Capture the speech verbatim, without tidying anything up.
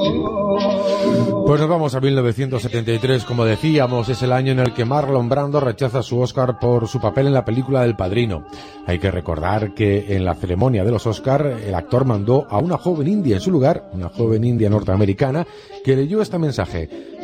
Pues nos vamos a mil novecientos setenta y tres, como decíamos, es el año en el que Marlon Brando rechaza su Oscar por su papel en la película del Padrino. Hay que recordar que en la ceremonia de los Oscar el actor mandó a una joven india en su lugar, una joven india norteamericana, que leyó este mensaje: